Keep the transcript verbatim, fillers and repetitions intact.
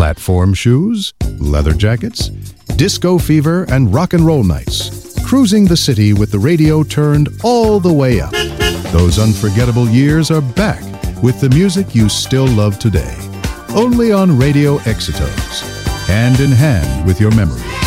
Platform shoes, leather jackets, disco fever, and rock and roll nights. Cruising the city with the radio turned all the way up. Those unforgettable years are back with the music you still love today. Only on Radio Exitos, hand in hand with your memories.